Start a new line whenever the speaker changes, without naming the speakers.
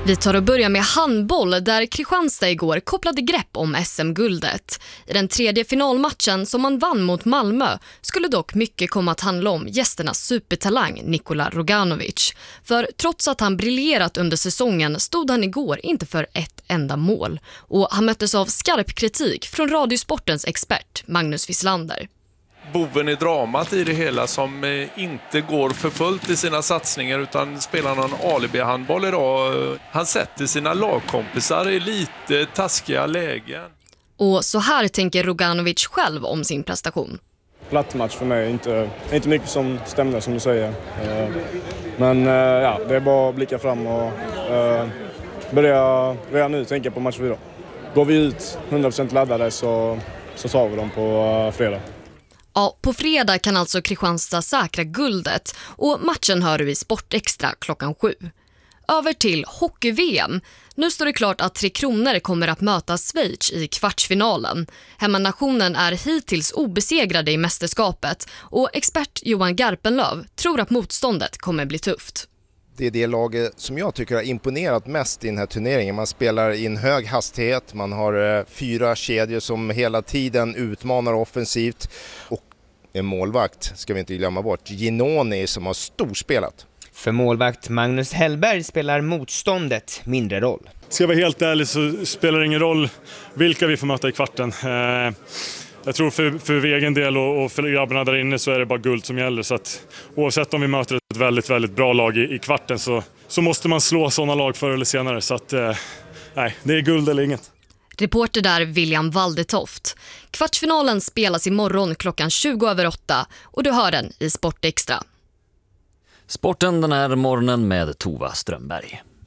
Vi tar och börjar med handboll där Kristianstad igår kopplade grepp om SM-guldet. I den tredje finalmatchen som man vann mot Malmö skulle dock mycket komma att handla om gästernas supertalang Nikola Roganovic. För trots att han briljerat under säsongen stod han igår inte för ett enda mål. Och han möttes av skarp kritik från Radiosportens expert Magnus Wislander.
Boven i dramat i det hela som inte går för fullt i sina satsningar utan spelar någon alibi-handboll idag. Han sätter sina lagkompisar i lite taskiga lägen.
Och så här tänker Roganovic själv om sin prestation.
Platt match för mig, inte mycket som stämde som du säger. Men ja, det är bara att blicka fram och börja redan nu tänka på match 4. Går vi ut 100% laddade så tar vi dem på fredag.
Ja, på fredag kan alltså Kristianstad säkra guldet och matchen hör du i Sportextra 7:00. Över till hockey-VM. Nu står det klart att Tre Kronor kommer att möta Schweiz i kvartsfinalen. Hemmanationen är hittills obesegrade i mästerskapet och expert Johan Garpenlöv tror att motståndet kommer bli tufft.
Det är det laget som jag tycker har imponerat mest i den här turneringen. Man spelar i en hög hastighet, man har 4 kedjor som hela tiden utmanar offensivt och en målvakt, ska vi inte glömma bort, Ginoni som har storspelat.
För målvakt Magnus Hellberg spelar motståndet mindre roll.
Ska jag vara helt ärlig så spelar det ingen roll vilka vi får möta i kvarten. Jag tror för egen del och för grabbarna där inne så är det bara guld som gäller. Så att oavsett om vi möter ett väldigt, väldigt bra lag i kvarten så måste man slå sådana lag förr eller senare. Så att nej, det är guld eller inget.
Reporter där William Waldetoft. Kvartsfinalen spelas imorgon 7:20 och du hör den i Sportextra.
Sporten den här morgonen med Tova Strömberg.